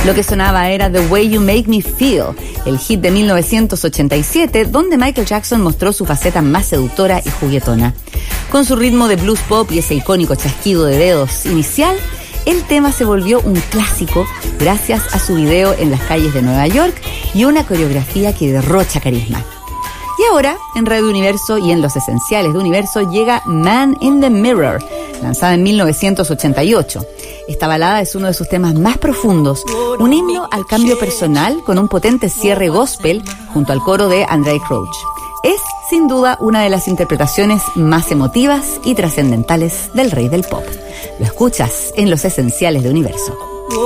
Lo que sonaba era The Way You Make Me Feel, el hit de 1987, donde Michael Jackson mostró su faceta más seductora y juguetona. Con su ritmo de blues pop y ese icónico chasquido de dedos inicial, el tema se volvió un clásico gracias a su video en las calles de Nueva York y una coreografía que derrocha carisma. Y ahora, en Radio Universo y en Los Esenciales de Universo, llega Man in the Mirror, lanzada en 1988. Esta balada es uno de sus temas más profundos, un himno al cambio personal con un potente cierre gospel junto al coro de Andraé Crouch. Es, sin duda, una de las interpretaciones más emotivas y trascendentales del rey del pop. Lo escuchas en Los Esenciales de Universo.